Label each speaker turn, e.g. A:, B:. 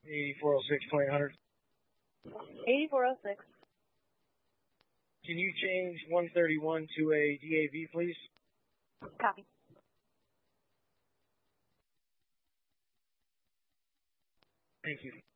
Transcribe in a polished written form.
A: 8406 2800.
B: 8406.
A: Can you change 131 to a DAV, please?
B: Copy.
A: Thank you.